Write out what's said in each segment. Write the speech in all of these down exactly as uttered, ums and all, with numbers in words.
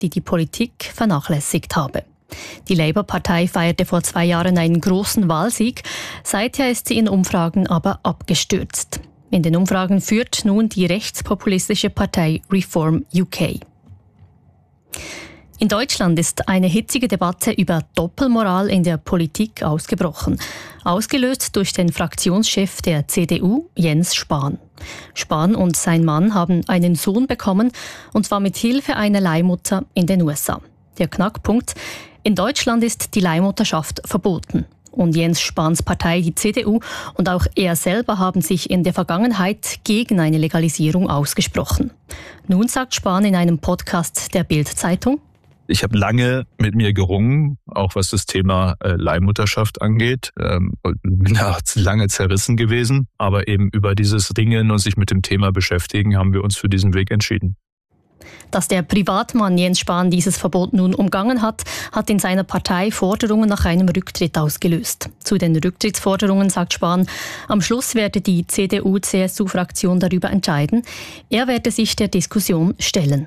die die Politik vernachlässigt habe. Die Labour-Partei feierte vor zwei Jahren einen großen Wahlsieg. Seither ist sie in Umfragen aber abgestürzt. In den Umfragen führt nun die rechtspopulistische Partei Reform U K. In Deutschland ist eine hitzige Debatte über Doppelmoral in der Politik ausgebrochen, ausgelöst durch den Fraktionschef der C D U, Jens Spahn. Spahn und sein Mann haben einen Sohn bekommen, und zwar mit Hilfe einer Leihmutter in den U S A. Der Knackpunkt: In Deutschland ist die Leihmutterschaft verboten. Und Jens Spahns Partei, die C D U, und auch er selber haben sich in der Vergangenheit gegen eine Legalisierung ausgesprochen. Nun sagt Spahn in einem Podcast der Bild-Zeitung: Ich habe lange mit mir gerungen, auch was das Thema äh, Leihmutterschaft angeht. Ähm, bin da lange zerrissen gewesen. Aber eben über dieses Ringen und sich mit dem Thema beschäftigen, haben wir uns für diesen Weg entschieden. Dass der Privatmann Jens Spahn dieses Verbot nun umgangen hat, hat in seiner Partei Forderungen nach einem Rücktritt ausgelöst. Zu den Rücktrittsforderungen sagt Spahn: Am Schluss werde die C D U-C S U-Fraktion darüber entscheiden. Er werde sich der Diskussion stellen.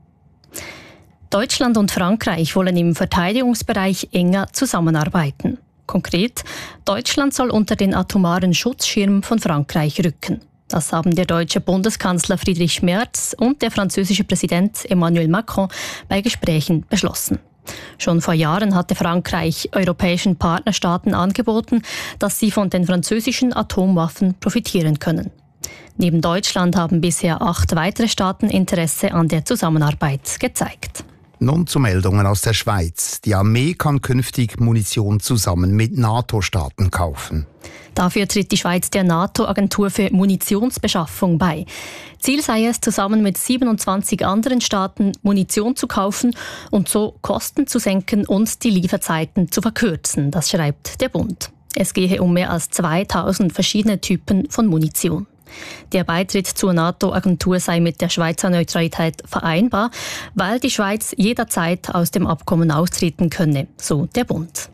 Deutschland und Frankreich wollen im Verteidigungsbereich enger zusammenarbeiten. Konkret: Deutschland soll unter den atomaren Schutzschirm von Frankreich rücken. Das haben der deutsche Bundeskanzler Friedrich Merz und der französische Präsident Emmanuel Macron bei Gesprächen beschlossen. Schon vor Jahren hatte Frankreich europäischen Partnerstaaten angeboten, dass sie von den französischen Atomwaffen profitieren können. Neben Deutschland haben bisher acht weitere Staaten Interesse an der Zusammenarbeit gezeigt. Nun zu Meldungen aus der Schweiz. Die Armee kann künftig Munition zusammen mit NATO-Staaten kaufen. Dafür tritt die Schweiz der NATO-Agentur für Munitionsbeschaffung bei. Ziel sei es, zusammen mit siebenundzwanzig anderen Staaten Munition zu kaufen und so Kosten zu senken und die Lieferzeiten zu verkürzen, das schreibt der Bund. Es gehe um mehr als zweitausend verschiedene Typen von Munition. Der Beitritt zur NATO-Agentur sei mit der Schweizer Neutralität vereinbar, weil die Schweiz jederzeit aus dem Abkommen austreten könne, so der Bund.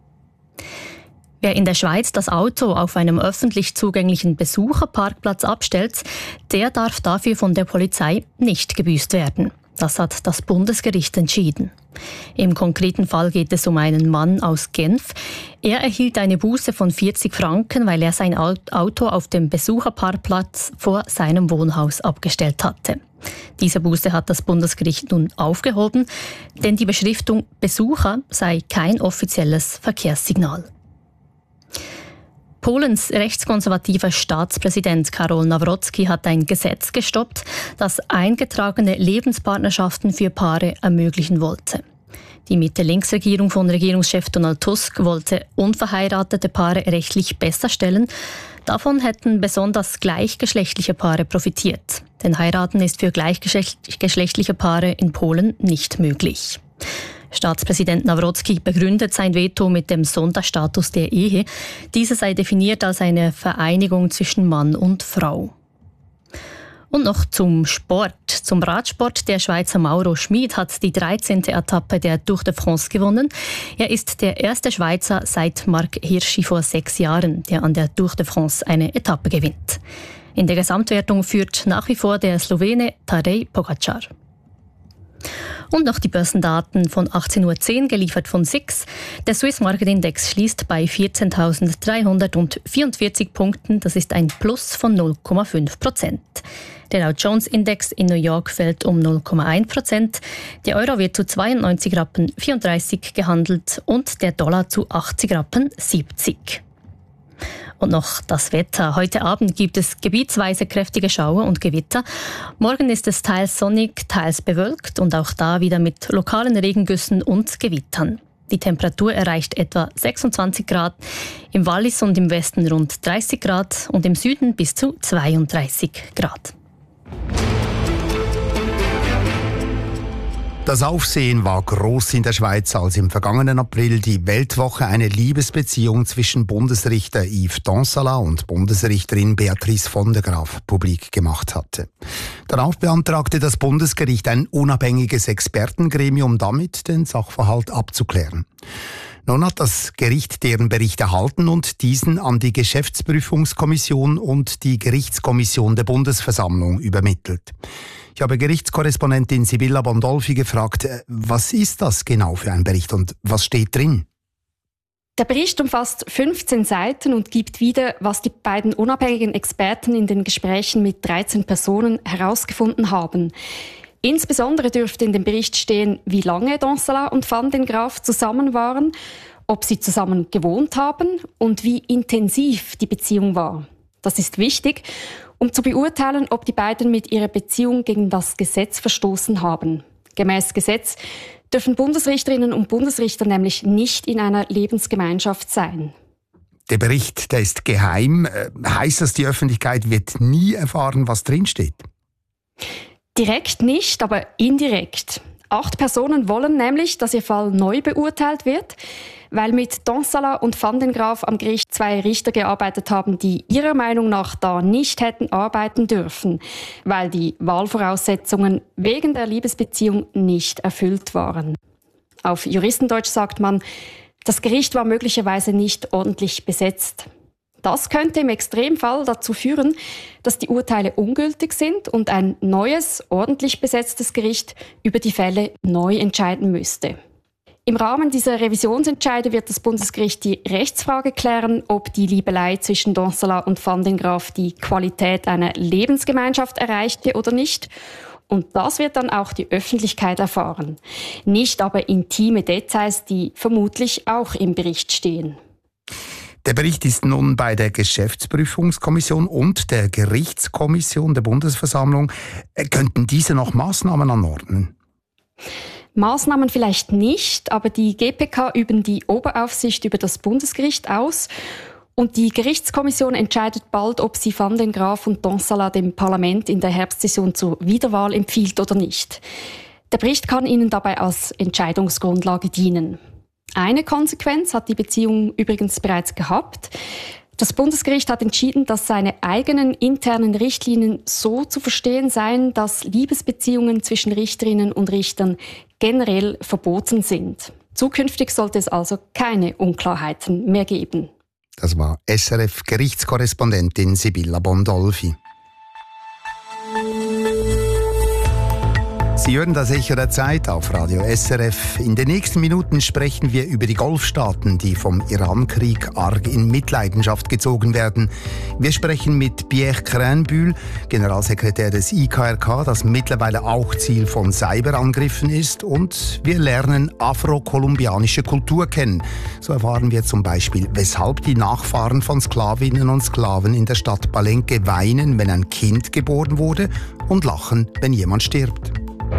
Wer in der Schweiz das Auto auf einem öffentlich zugänglichen Besucherparkplatz abstellt, der darf dafür von der Polizei nicht gebüßt werden. Das hat das Bundesgericht entschieden. Im konkreten Fall geht es um einen Mann aus Genf. Er erhielt eine Buße von vierzig Franken, weil er sein Auto auf dem Besucherparkplatz vor seinem Wohnhaus abgestellt hatte. Diese Buße hat das Bundesgericht nun aufgehoben, denn die Beschriftung Besucher sei kein offizielles Verkehrssignal. Polens rechtskonservativer Staatspräsident Karol Nawrocki hat ein Gesetz gestoppt, das eingetragene Lebenspartnerschaften für Paare ermöglichen wollte. Die Mitte-Links-Regierung von Regierungschef Donald Tusk wollte unverheiratete Paare rechtlich besser stellen. Davon hätten besonders gleichgeschlechtliche Paare profitiert. Denn heiraten ist für gleichgeschlechtliche Paare in Polen nicht möglich. Staatspräsident Nawrocki begründet sein Veto mit dem Sonderstatus der Ehe. Diese sei definiert als eine Vereinigung zwischen Mann und Frau. Und noch zum Sport. Zum Radsport. Der Schweizer Mauro Schmid hat die dreizehnte Etappe der Tour de France gewonnen. Er ist der erste Schweizer seit Marc Hirschi vor sechs Jahren, der an der Tour de France eine Etappe gewinnt. In der Gesamtwertung führt nach wie vor der Slowene Tadej Pogačar. Und noch die Börsendaten von achtzehn Uhr zehn, geliefert von S I X. Der Swiss Market Index schließt bei vierzehntausenddreihundertvierundvierzig Punkten. Das ist ein Plus von null Komma fünf Prozent. Der Dow Jones Index in New York fällt um null Komma eins Prozent. Der Euro wird zu zweiundneunzig Rappen vierunddreißig gehandelt und der Dollar zu achtzig Rappen siebzig. Und noch das Wetter. Heute Abend gibt es gebietsweise kräftige Schauer und Gewitter. Morgen ist es teils sonnig, teils bewölkt und auch da wieder mit lokalen Regengüssen und Gewittern. Die Temperatur erreicht etwa sechsundzwanzig Grad, im Wallis und im Westen rund dreißig Grad und im Süden bis zu zweiunddreißig Grad. Das Aufsehen war groß in der Schweiz, als im vergangenen April die Weltwoche eine Liebesbeziehung zwischen Bundesrichter Yves Donsala und Bundesrichterin Beatrice von der Graaf publik gemacht hatte. Darauf beantragte das Bundesgericht ein unabhängiges Expertengremium, damit den Sachverhalt abzuklären. Nun hat das Gericht deren Bericht erhalten und diesen an die Geschäftsprüfungskommission und die Gerichtskommission der Bundesversammlung übermittelt. Ich habe Gerichtskorrespondentin Sibylla Bondolfi gefragt, was ist das genau für ein Bericht und was steht drin? Der Bericht umfasst fünfzehn Seiten und gibt wieder, was die beiden unabhängigen Experten in den Gesprächen mit dreizehn Personen herausgefunden haben. Insbesondere dürfte in dem Bericht stehen, wie lange Donsala und Van den Graaf zusammen waren, ob sie zusammen gewohnt haben und wie intensiv die Beziehung war. Das ist wichtig, um zu beurteilen, ob die beiden mit ihrer Beziehung gegen das Gesetz verstoßen haben. Gemäß Gesetz dürfen Bundesrichterinnen und Bundesrichter nämlich nicht in einer Lebensgemeinschaft sein. Der Bericht, der ist geheim. Heißt das, die Öffentlichkeit wird nie erfahren, was drinsteht? Direkt nicht, aber indirekt. Acht Personen wollen nämlich, dass ihr Fall neu beurteilt wird, weil mit Donsala und Van den Graaf am Gericht zwei Richter gearbeitet haben, die ihrer Meinung nach da nicht hätten arbeiten dürfen, weil die Wahlvoraussetzungen wegen der Liebesbeziehung nicht erfüllt waren. Auf Juristendeutsch sagt man, das Gericht war möglicherweise nicht ordentlich besetzt. Das könnte im Extremfall dazu führen, dass die Urteile ungültig sind und ein neues, ordentlich besetztes Gericht über die Fälle neu entscheiden müsste. Im Rahmen dieser Revisionsentscheide wird das Bundesgericht die Rechtsfrage klären, ob die Liebelei zwischen Donsala und Van den Graaf die Qualität einer Lebensgemeinschaft erreichte oder nicht. Und das wird dann auch die Öffentlichkeit erfahren. Nicht aber intime Details, die vermutlich auch im Bericht stehen. Der Bericht ist nun bei der Geschäftsprüfungskommission und der Gerichtskommission der Bundesversammlung. Könnten diese noch Maßnahmen anordnen? Maßnahmen vielleicht nicht, aber die G P K üben die Oberaufsicht über das Bundesgericht aus und die Gerichtskommission entscheidet bald, ob sie Van den Graaf und Donsala dem Parlament in der Herbstsession zur Wiederwahl empfiehlt oder nicht. Der Bericht kann ihnen dabei als Entscheidungsgrundlage dienen. Eine Konsequenz hat die Beziehung übrigens bereits gehabt. Das Bundesgericht hat entschieden, dass seine eigenen internen Richtlinien so zu verstehen seien, dass Liebesbeziehungen zwischen Richterinnen und Richtern generell verboten sind. Zukünftig sollte es also keine Unklarheiten mehr geben. Das war S R F-Gerichtskorrespondentin Sibylla Bondolfi. Sie hören das Echo der Zeit auf Radio S R F. In den nächsten Minuten sprechen wir über die Golfstaaten, die vom Irankrieg arg in Mitleidenschaft gezogen werden. Wir sprechen mit Pierre Crainbühl, Generalsekretär des I K R K, das mittlerweile auch Ziel von Cyberangriffen ist. Und wir lernen afro-kolumbianische Kultur kennen. So erfahren wir zum Beispiel, weshalb die Nachfahren von Sklavinnen und Sklaven in der Stadt Palenque weinen, wenn ein Kind geboren wurde, und lachen, wenn jemand stirbt.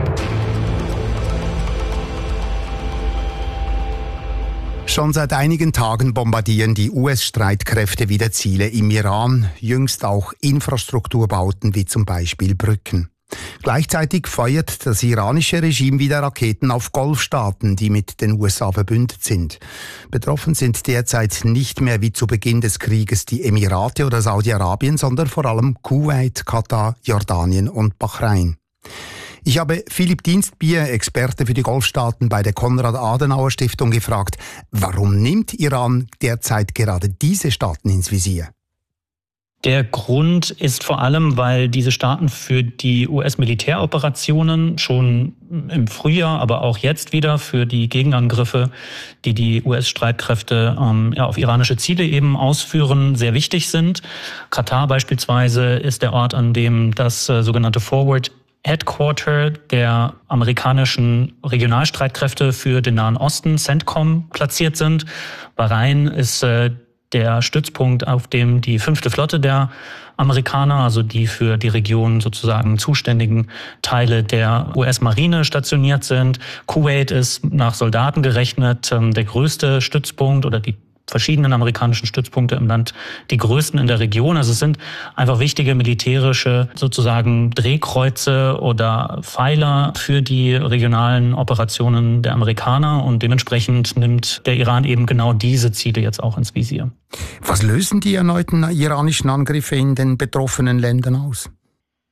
Schon seit einigen Tagen bombardieren die U S-Streitkräfte wieder Ziele im Iran, jüngst auch Infrastrukturbauten wie zum Beispiel Brücken. Gleichzeitig feuert das iranische Regime wieder Raketen auf Golfstaaten, die mit den U S A verbündet sind. Betroffen sind derzeit nicht mehr wie zu Beginn des Krieges die Emirate oder Saudi-Arabien, sondern vor allem Kuwait, Katar, Jordanien und Bahrain. Ich habe Philipp Dienstbier, Experte für die Golfstaaten bei der Konrad-Adenauer-Stiftung, gefragt, warum nimmt Iran derzeit gerade diese Staaten ins Visier? Der Grund ist vor allem, weil diese Staaten für die U S-Militäroperationen schon im Frühjahr, aber auch jetzt wieder für die Gegenangriffe, die die U S-Streitkräfte ähm, ja, auf iranische Ziele eben ausführen, sehr wichtig sind. Katar beispielsweise ist der Ort, an dem das äh, sogenannte Forward Headquarter der amerikanischen Regionalstreitkräfte für den Nahen Osten, CENTCOM, platziert sind. Bahrain ist äh, der Stützpunkt, auf dem die fünfte Flotte der Amerikaner, also die für die Region sozusagen zuständigen Teile der U S-Marine stationiert sind. Kuwait ist nach Soldaten gerechnet äh, der größte Stützpunkt oder die verschiedenen amerikanischen Stützpunkte im Land, die größten in der Region. Also es sind einfach wichtige militärische sozusagen Drehkreuze oder Pfeiler für die regionalen Operationen der Amerikaner und dementsprechend nimmt der Iran eben genau diese Ziele jetzt auch ins Visier. Was lösen die erneuten iranischen Angriffe in den betroffenen Ländern aus?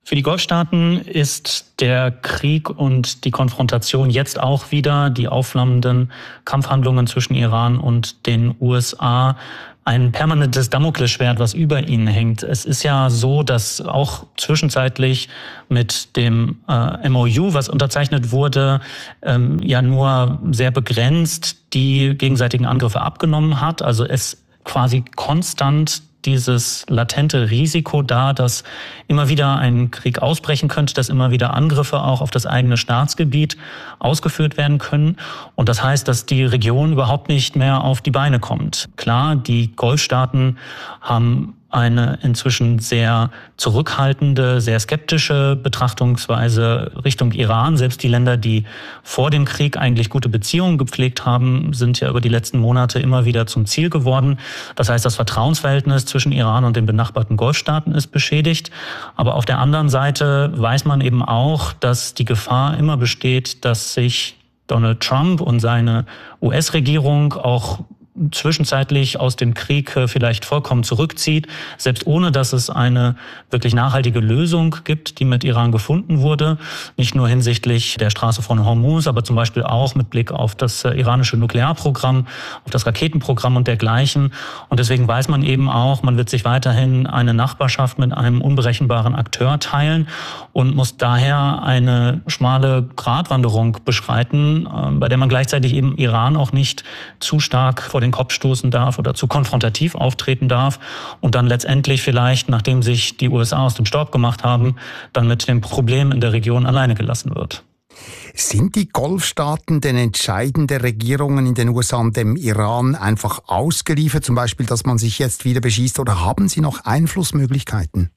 Für die Golfstaaten ist der Krieg und die Konfrontation jetzt auch wieder, die aufflammenden Kampfhandlungen zwischen Iran und den U S A, ein permanentes Damoklesschwert, was über ihnen hängt. Es ist ja so, dass auch zwischenzeitlich mit dem äh, M O U, was unterzeichnet wurde, ähm, ja nur sehr begrenzt die gegenseitigen Angriffe abgenommen hat. Also es quasi konstant dieses latente Risiko da, dass immer wieder ein Krieg ausbrechen könnte, dass immer wieder Angriffe auch auf das eigene Staatsgebiet ausgeführt werden können. Und das heißt, dass die Region überhaupt nicht mehr auf die Beine kommt. Klar, die Golfstaaten haben eine inzwischen sehr zurückhaltende, sehr skeptische Betrachtungsweise Richtung Iran. Selbst die Länder, die vor dem Krieg eigentlich gute Beziehungen gepflegt haben, sind ja über die letzten Monate immer wieder zum Ziel geworden. Das heißt, das Vertrauensverhältnis zwischen Iran und den benachbarten Golfstaaten ist beschädigt. Aber auf der anderen Seite weiß man eben auch, dass die Gefahr immer besteht, dass sich Donald Trump und seine U S-Regierung auch zwischenzeitlich aus dem Krieg vielleicht vollkommen zurückzieht, selbst ohne dass es eine wirklich nachhaltige Lösung gibt, die mit Iran gefunden wurde. Nicht nur hinsichtlich der Straße von Hormuz, aber zum Beispiel auch mit Blick auf das iranische Nuklearprogramm, auf das Raketenprogramm und dergleichen. Und deswegen weiß man eben auch, man wird sich weiterhin eine Nachbarschaft mit einem unberechenbaren Akteur teilen und muss daher eine schmale Gratwanderung beschreiten, bei der man gleichzeitig eben Iran auch nicht zu stark vor den Kopf stoßen darf oder zu konfrontativ auftreten darf und dann letztendlich vielleicht, nachdem sich die U S A aus dem Staub gemacht haben, dann mit dem Problem in der Region alleine gelassen wird. Sind die Golfstaaten den Entscheiden der Regierungen in den U S A und dem Iran einfach ausgeliefert, zum Beispiel, dass man sich jetzt wieder beschießt, oder haben sie noch Einflussmöglichkeiten?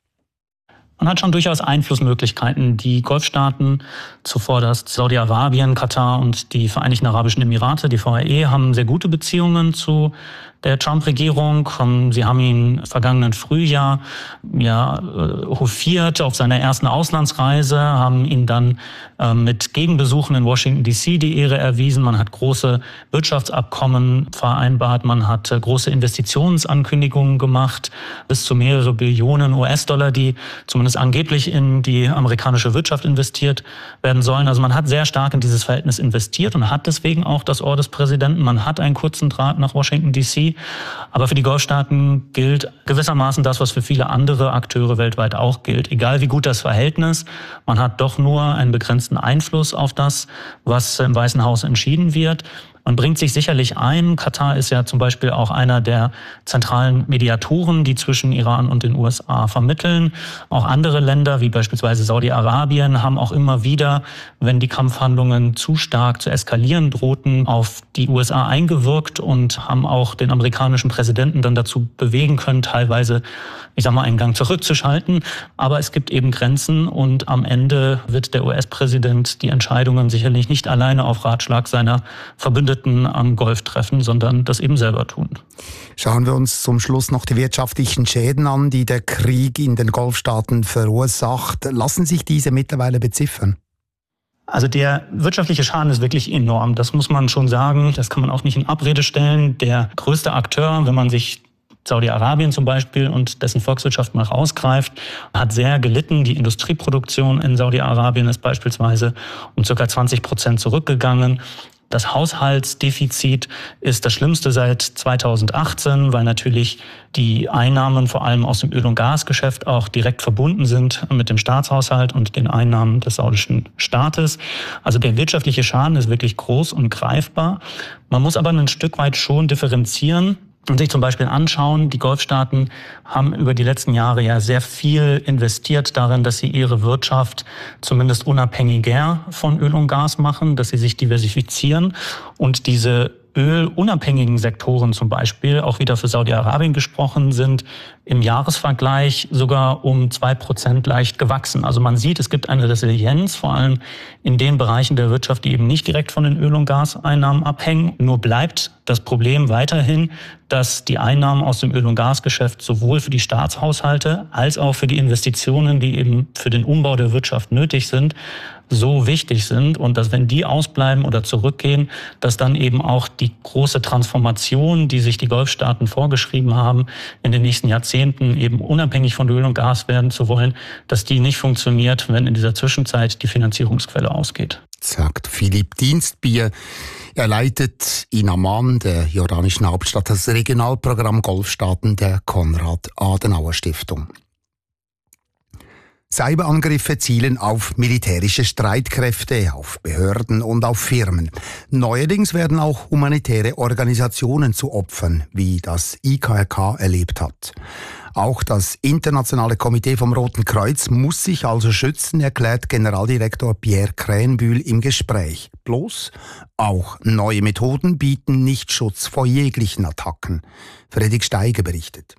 Man hat schon durchaus Einflussmöglichkeiten. Die Golfstaaten, zuvor das Saudi-Arabien, Katar und die Vereinigten Arabischen Emirate, die V A E, haben sehr gute Beziehungen zu der Trump-Regierung. Sie haben ihn im vergangenen Frühjahr ja, hofiert auf seiner ersten Auslandsreise, haben ihn dann äh, mit Gegenbesuchen in Washington D C die Ehre erwiesen. Man hat große Wirtschaftsabkommen vereinbart, man hat äh, große Investitionsankündigungen gemacht, bis zu mehrere Billionen U S-Dollar, die zumindest angeblich in die amerikanische Wirtschaft investiert werden sollen. Also man hat sehr stark in dieses Verhältnis investiert und hat deswegen auch das Ohr des Präsidenten. Man hat einen kurzen Draht nach Washington D C. Aber für die Golfstaaten gilt gewissermaßen das, was für viele andere Akteure weltweit auch gilt. Egal wie gut das Verhältnis, man hat doch nur einen begrenzten Einfluss auf das, was im Weißen Haus entschieden wird. Man bringt sich sicherlich ein. Katar ist ja zum Beispiel auch einer der zentralen Mediatoren, die zwischen Iran und den U S A vermitteln. Auch andere Länder, wie beispielsweise Saudi-Arabien, haben auch immer wieder, wenn die Kampfhandlungen zu stark zu eskalieren drohten, auf die U S A eingewirkt und haben auch den amerikanischen Präsidenten dann dazu bewegen können, teilweise, ich sag mal, einen Gang zurückzuschalten. Aber es gibt eben Grenzen und am Ende wird der U S-Präsident die Entscheidungen sicherlich nicht alleine auf Ratschlag seiner Verbündeten am Golf treffen, sondern das eben selber tun. Schauen wir uns zum Schluss noch die wirtschaftlichen Schäden an, die der Krieg in den Golfstaaten verursacht. Lassen sich diese mittlerweile beziffern? Also der wirtschaftliche Schaden ist wirklich enorm. Das muss man schon sagen. Das kann man auch nicht in Abrede stellen. Der größte Akteur, wenn man sich Saudi-Arabien zum Beispiel und dessen Volkswirtschaft mal rausgreift, hat sehr gelitten. Die Industrieproduktion in Saudi-Arabien ist beispielsweise um ca. zwanzig Prozent zurückgegangen. Das Haushaltsdefizit ist das schlimmste seit zweitausendachtzehn, weil natürlich die Einnahmen vor allem aus dem Öl- und Gasgeschäft auch direkt verbunden sind mit dem Staatshaushalt und den Einnahmen des saudischen Staates. Also der wirtschaftliche Schaden ist wirklich groß und greifbar. Man muss aber ein Stück weit schon differenzieren und sich zum Beispiel anschauen, die Golfstaaten haben über die letzten Jahre ja sehr viel investiert darin, dass sie ihre Wirtschaft zumindest unabhängiger von Öl und Gas machen, dass sie sich diversifizieren und diese ölunabhängigen Sektoren zum Beispiel, auch wieder für Saudi-Arabien gesprochen, sind im Jahresvergleich sogar um zwei Prozent leicht gewachsen. Also man sieht, es gibt eine Resilienz, vor allem in den Bereichen der Wirtschaft, die eben nicht direkt von den Öl- und Gaseinnahmen abhängen. Nur bleibt das Problem weiterhin, dass die Einnahmen aus dem Öl- und Gasgeschäft sowohl für die Staatshaushalte als auch für die Investitionen, die eben für den Umbau der Wirtschaft nötig sind, so wichtig sind und dass, wenn die ausbleiben oder zurückgehen, dass dann eben auch die große Transformation, die sich die Golfstaaten vorgeschrieben haben, in den nächsten Jahrzehnten eben unabhängig von Öl und Gas werden zu wollen, dass die nicht funktioniert, wenn in dieser Zwischenzeit die Finanzierungsquelle ausgeht. Sagt Philipp Dienstbier. Er leitet in Amman, der jordanischen Hauptstadt, das Regionalprogramm Golfstaaten der Konrad-Adenauer-Stiftung. Cyberangriffe zielen auf militärische Streitkräfte, auf Behörden und auf Firmen. Neuerdings werden auch humanitäre Organisationen zu Opfern, wie das I K R K erlebt hat. Auch das internationale Komitee vom Roten Kreuz muss sich also schützen, erklärt Generaldirektor Pierre Krähenbühl im Gespräch. Bloß, auch neue Methoden bieten nicht Schutz vor jeglichen Attacken. Fredrik Steiger berichtet.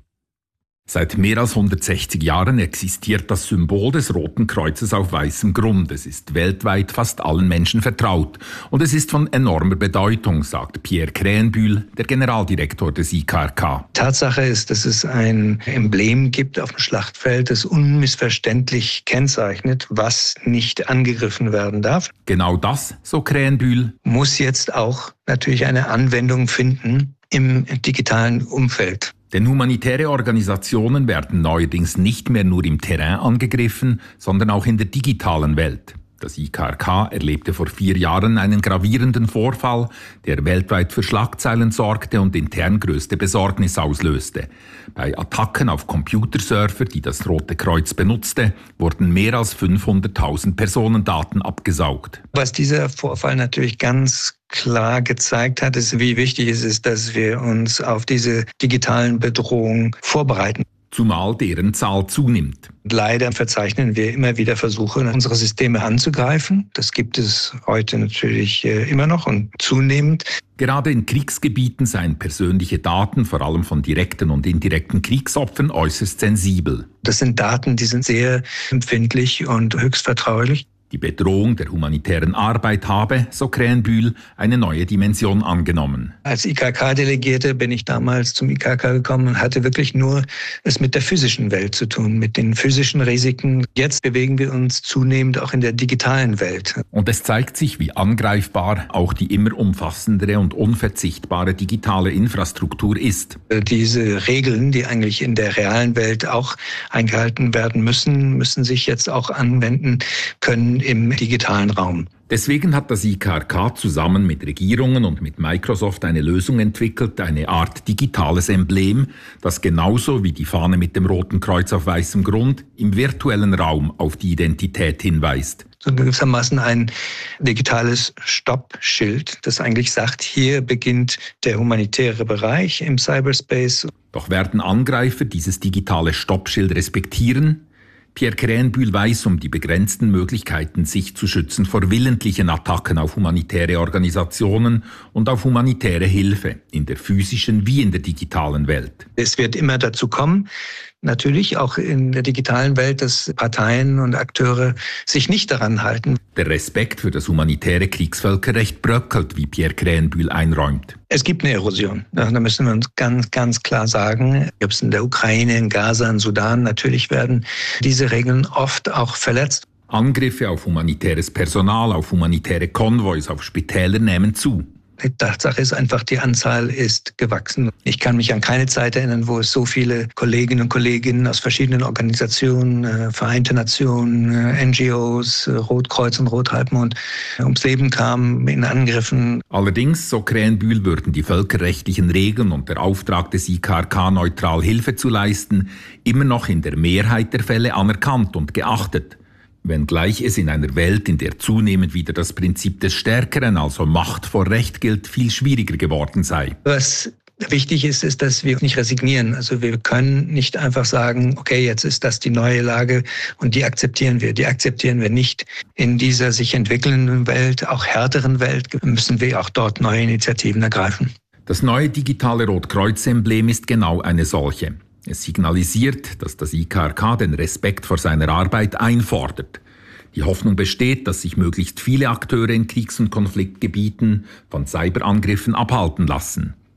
Seit mehr als hundertsechzig Jahren existiert das Symbol des Roten Kreuzes auf weißem Grund. Es ist weltweit fast allen Menschen vertraut. Und es ist von enormer Bedeutung, sagt Pierre Krähenbühl, der Generaldirektor des I K R K. Tatsache ist, dass es ein Emblem gibt auf dem Schlachtfeld, das unmissverständlich kennzeichnet, was nicht angegriffen werden darf. Genau das, so Krähenbühl, muss jetzt auch natürlich eine Anwendung finden im digitalen Umfeld. Denn humanitäre Organisationen werden neuerdings nicht mehr nur im Terrain angegriffen, sondern auch in der digitalen Welt. Das I K R K erlebte vor vier Jahren einen gravierenden Vorfall, der weltweit für Schlagzeilen sorgte und intern größte Besorgnis auslöste. Bei Attacken auf Computerserver, die das Rote Kreuz benutzte, wurden mehr als fünfhunderttausend Personendaten abgesaugt. Was dieser Vorfall natürlich ganz klar gezeigt hat, ist, wie wichtig es ist, dass wir uns auf diese digitalen Bedrohungen vorbereiten. Zumal deren Zahl zunimmt. Leider verzeichnen wir immer wieder Versuche, unsere Systeme anzugreifen. Das gibt es heute natürlich immer noch und zunehmend. Gerade in Kriegsgebieten seien persönliche Daten, vor allem von direkten und indirekten Kriegsopfern, äußerst sensibel. Das sind Daten, die sind sehr empfindlich und höchst vertraulich. Die Bedrohung der humanitären Arbeit habe, so Krähenbühl, eine neue Dimension angenommen. Als I K R K-Delegierte bin ich damals zum I K R K gekommen und hatte wirklich nur es mit der physischen Welt zu tun, mit den physischen Risiken. Jetzt bewegen wir uns zunehmend auch in der digitalen Welt. Und es zeigt sich, wie angreifbar auch die immer umfassendere und unverzichtbare digitale Infrastruktur ist. Diese Regeln, die eigentlich in der realen Welt auch eingehalten werden müssen, müssen sich jetzt auch anwenden können im digitalen Raum. Deswegen hat das I K R K zusammen mit Regierungen und mit Microsoft eine Lösung entwickelt, eine Art digitales Emblem, das genauso wie die Fahne mit dem Roten Kreuz auf weißem Grund im virtuellen Raum auf die Identität hinweist. So gewissermaßen ein digitales Stoppschild, das eigentlich sagt, hier beginnt der humanitäre Bereich im Cyberspace. Doch werden Angreifer dieses digitale Stoppschild respektieren? Pierre Krähenbühl weiß um die begrenzten Möglichkeiten, sich zu schützen vor willentlichen Attacken auf humanitäre Organisationen und auf humanitäre Hilfe, in der physischen wie in der digitalen Welt. Es wird immer dazu kommen, natürlich auch in der digitalen Welt, dass Parteien und Akteure sich nicht daran halten. Der Respekt für das humanitäre Kriegsvölkerrecht bröckelt, wie Pierre Krähenbühl einräumt. Es gibt eine Erosion. Da müssen wir uns ganz, ganz klar sagen, ob es in der Ukraine, in Gaza, in Sudan, natürlich werden diese Regeln oft auch verletzt. Angriffe auf humanitäres Personal, auf humanitäre Konvois, auf Spitäler nehmen zu. Die Tatsache ist einfach, die Anzahl ist gewachsen. Ich kann mich an keine Zeit erinnern, wo es so viele Kolleginnen und Kollegen aus verschiedenen Organisationen, Vereinte Nationen, N G Os, Rotkreuz und Rothalbmond ums Leben kamen in Angriffen. Allerdings, so Krähenbühl, würden die völkerrechtlichen Regeln und der Auftrag des I K R K, neutral Hilfe zu leisten, immer noch in der Mehrheit der Fälle anerkannt und geachtet. Wenngleich es in einer Welt, in der zunehmend wieder das Prinzip des Stärkeren, also Macht vor Recht gilt, viel schwieriger geworden sei. Was wichtig ist, ist, dass wir nicht resignieren. Also wir können nicht einfach sagen, okay, jetzt ist das die neue Lage und die akzeptieren wir. Die akzeptieren wir nicht. In dieser sich entwickelnden Welt, auch härteren Welt, müssen wir auch dort neue Initiativen ergreifen. Das neue digitale Rotkreuz-Emblem ist genau eine solche. Es signalisiert, dass das I K R K den Respekt vor seiner Arbeit einfordert. Die Hoffnung besteht, dass sich möglichst viele Akteure in Kriegs- und Konfliktgebieten von Cyberangriffen abhalten lassen.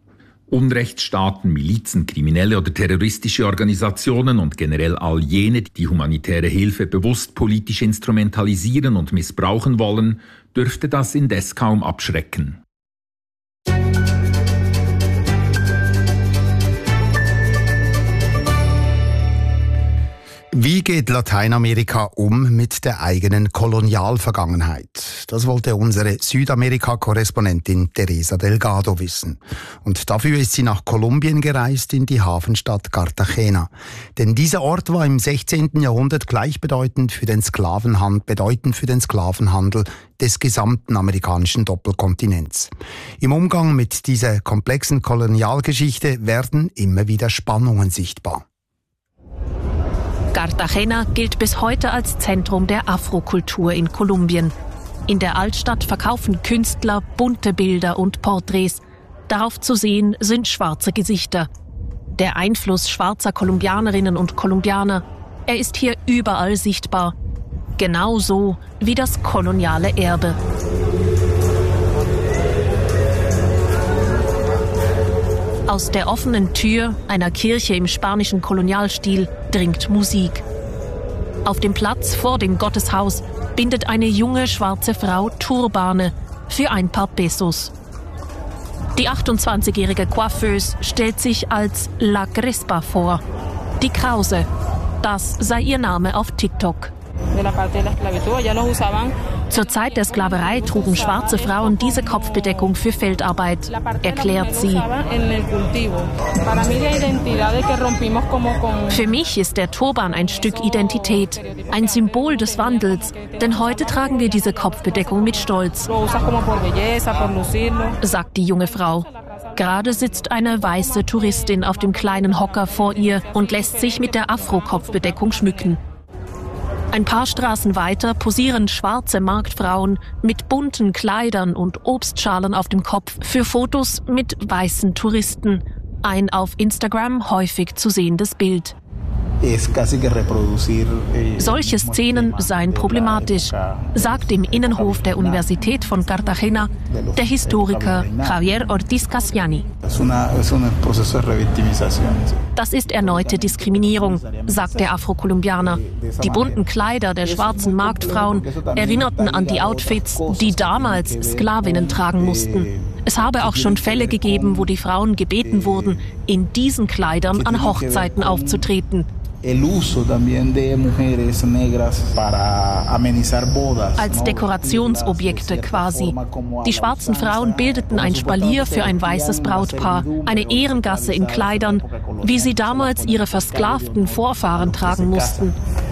Unrechtsstaaten, Milizen, kriminelle oder terroristische Organisationen und generell all jene, die die humanitäre Hilfe bewusst politisch instrumentalisieren und missbrauchen wollen, dürfte das indes kaum abschrecken. Wie geht Lateinamerika um mit der eigenen Kolonialvergangenheit? Das wollte unsere Südamerika-Korrespondentin Teresa Delgado wissen. Und dafür ist sie nach Kolumbien gereist, in die Hafenstadt Cartagena. Denn dieser Ort war im sechzehnten Jahrhundert gleichbedeutend für den Sklavenhandel, bedeutend für den Sklavenhandel des gesamten amerikanischen Doppelkontinents. Im Umgang mit dieser komplexen Kolonialgeschichte werden immer wieder Spannungen sichtbar. Cartagena gilt bis heute als Zentrum der Afrokultur in Kolumbien. In der Altstadt verkaufen Künstler bunte Bilder und Porträts. Darauf zu sehen sind schwarze Gesichter. Der Einfluss schwarzer Kolumbianerinnen und Kolumbianer, er ist hier überall sichtbar. Genauso wie das koloniale Erbe. Aus der offenen Tür einer Kirche im spanischen Kolonialstil dringt Musik. Auf dem Platz vor dem Gotteshaus bindet eine junge schwarze Frau Turbane für ein paar Pesos. Die achtundzwanzigjährige Coiffeuse stellt sich als La Crespa vor. Die Krause, das sei ihr Name auf TikTok. Zur Zeit der Sklaverei trugen schwarze Frauen diese Kopfbedeckung für Feldarbeit, erklärt sie. Für mich ist der Turban ein Stück Identität, ein Symbol des Wandels, denn heute tragen wir diese Kopfbedeckung mit Stolz, sagt die junge Frau. Gerade sitzt eine weiße Touristin auf dem kleinen Hocker vor ihr und lässt sich mit der Afro-Kopfbedeckung schmücken. Ein paar Straßen weiter posieren schwarze Marktfrauen mit bunten Kleidern und Obstschalen auf dem Kopf für Fotos mit weißen Touristen. Ein auf Instagram häufig zu sehendes Bild. Solche Szenen seien problematisch, sagt im Innenhof der Universität von Cartagena der Historiker Javier Ortiz Casciani. Das ist erneute Diskriminierung, sagt der Afrokolumbianer. Die bunten Kleider der schwarzen Marktfrauen erinnerten an die Outfits, die damals Sklavinnen tragen mussten. Es habe auch schon Fälle gegeben, wo die Frauen gebeten wurden, in diesen Kleidern an Hochzeiten aufzutreten. Als Dekorationsobjekte quasi. Die schwarzen Frauen bildeten ein Spalier für ein weißes Brautpaar, eine Ehrengasse in Kleidern, wie sie damals ihre versklavten Vorfahren tragen mussten.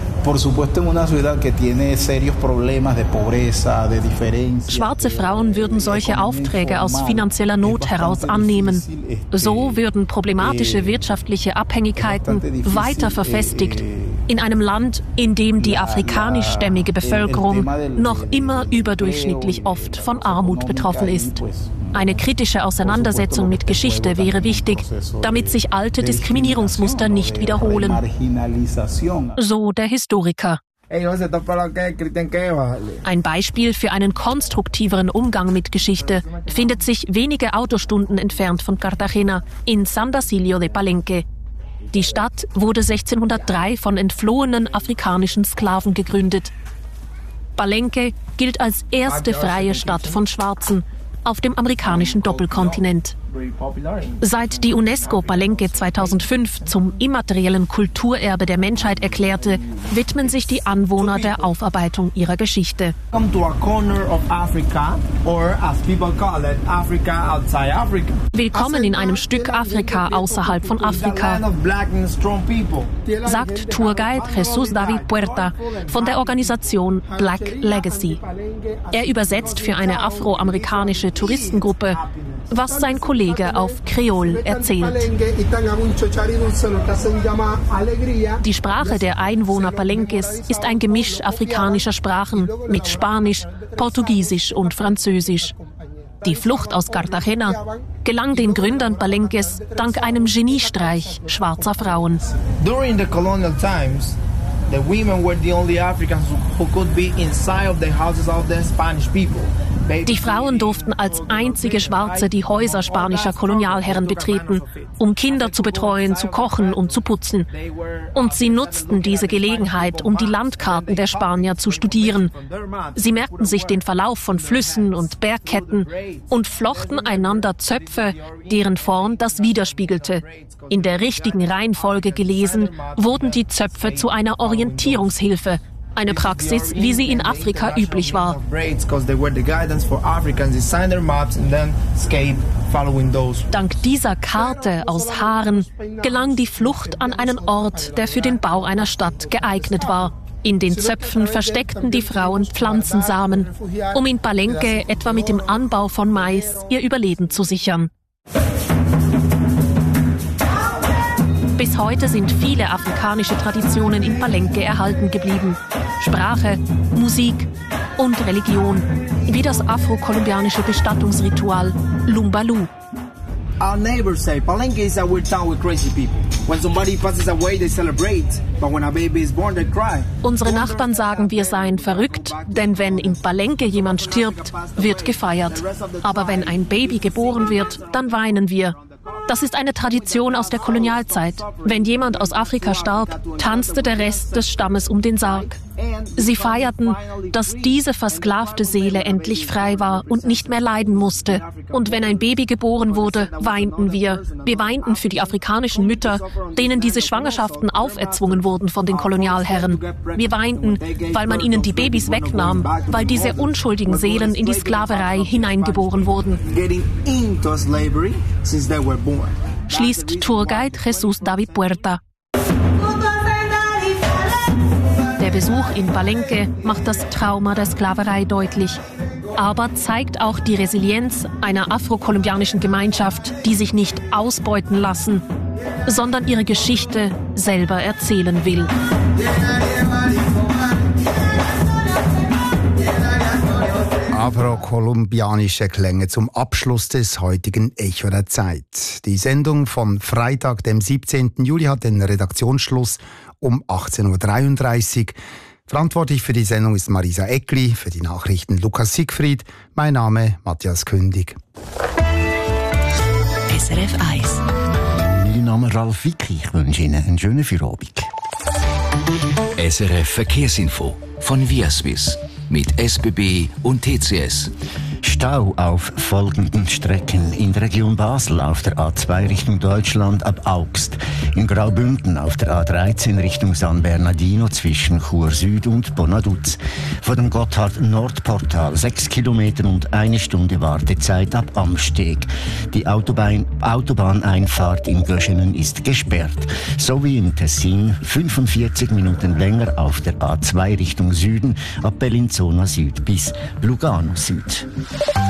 Schwarze Frauen würden solche Aufträge aus finanzieller Not heraus annehmen. So würden problematische wirtschaftliche Abhängigkeiten weiter verfestigt in einem Land, in dem die afrikanischstämmige Bevölkerung noch immer überdurchschnittlich oft von Armut betroffen ist. Eine kritische Auseinandersetzung mit Geschichte wäre wichtig, damit sich alte Diskriminierungsmuster nicht wiederholen. So der Historiker. Ein Beispiel für einen konstruktiveren Umgang mit Geschichte findet sich wenige Autostunden entfernt von Cartagena in San Basilio de Palenque. Die Stadt wurde sechzehnhundertdrei von entflohenen afrikanischen Sklaven gegründet. Palenque gilt als erste freie Stadt von Schwarzen auf dem amerikanischen Doppelkontinent. Seit die UNESCO Palenque zweitausendfünf zum immateriellen Kulturerbe der Menschheit erklärte, widmen sich die Anwohner der Aufarbeitung ihrer Geschichte. Willkommen in einem Stück Afrika außerhalb von Afrika, sagt Tourguide Jesus David Puerta von der Organisation Black Legacy. Er übersetzt für eine afroamerikanische Touristengruppe, was sein Kollege auf Kreol erzählt. Die Sprache der Einwohner Palenques ist ein Gemisch afrikanischer Sprachen mit Spanisch, Portugiesisch und Französisch. Die Flucht aus Cartagena gelang den Gründern Palenques dank einem Geniestreich schwarzer Frauen. During the colonial times, the women were the only Africans who could be inside of the houses of the Spanish people. Die Frauen durften als einzige Schwarze die Häuser spanischer Kolonialherren betreten, um Kinder zu betreuen, zu kochen und zu putzen. Und sie nutzten diese Gelegenheit, um die Landkarten der Spanier zu studieren. Sie merkten sich den Verlauf von Flüssen und Bergketten und flochten einander Zöpfe, deren Form das widerspiegelte. In der richtigen Reihenfolge gelesen, wurden die Zöpfe zu einer Orientierungshilfe. Eine Praxis, wie sie in Afrika üblich war. Dank dieser Karte aus Haaren gelang die Flucht an einen Ort, der für den Bau einer Stadt geeignet war. In den Zöpfen versteckten die Frauen Pflanzensamen, um in Palenque etwa mit dem Anbau von Mais ihr Überleben zu sichern. Bis heute sind viele afrikanische Traditionen in Palenque erhalten geblieben. Sprache, Musik und Religion, wie das afro-kolumbianische Bestattungsritual Lumbalu. Our neighbors say Palenque is a weird town with crazy people. When somebody passes away, they celebrate, but when a baby is born, they cry. Unsere Nachbarn sagen, wir seien verrückt, denn wenn in Palenque jemand stirbt, wird gefeiert. Aber wenn ein Baby geboren wird, dann weinen wir. Das ist eine Tradition aus der Kolonialzeit. Wenn jemand aus Afrika starb, tanzte der Rest des Stammes um den Sarg. Sie feierten, dass diese versklavte Seele endlich frei war und nicht mehr leiden musste. Und wenn ein Baby geboren wurde, weinten wir. Wir weinten für die afrikanischen Mütter, denen diese Schwangerschaften auferzwungen wurden von den Kolonialherren. Wir weinten, weil man ihnen die Babys wegnahm, weil diese unschuldigen Seelen in die Sklaverei hineingeboren wurden. Schließt Tourguide Jesus David Puerta. Der Besuch in Palenque macht das Trauma der Sklaverei deutlich, aber zeigt auch die Resilienz einer afro-kolumbianischen Gemeinschaft, die sich nicht ausbeuten lassen, sondern ihre Geschichte selber erzählen will. Afro-kolumbianische Klänge zum Abschluss des heutigen Echo der Zeit. Die Sendung von Freitag, dem siebzehnten Juli, hat den Redaktionsschluss um achtzehn Uhr dreiunddreißig. Verantwortlich für die Sendung ist Marisa Eckli, für die Nachrichten Lukas Siegfried. Mein Name Matthias Kündig. S R F eins. Mein Name ist Ralf Wicki. Ich wünsche Ihnen einen schönen Feierabend. S R F Verkehrsinfo von Viaswiss mit S B B und T C S. Stau auf folgenden Strecken: in der Region Basel auf der A zwei Richtung Deutschland ab Augst, in Graubünden auf der A dreizehn Richtung San Bernardino zwischen Chur Süd und Bonaduz, vor dem Gotthard-Nordportal sechs Kilometer und eine Stunde Wartezeit ab Amsteg. Die Autobahn, Autobahneinfahrt in Göschenen ist gesperrt, sowie im Tessin fünfundvierzig Minuten länger auf der A zwei Richtung Süden ab Bellinzona Süd bis Lugano Süd.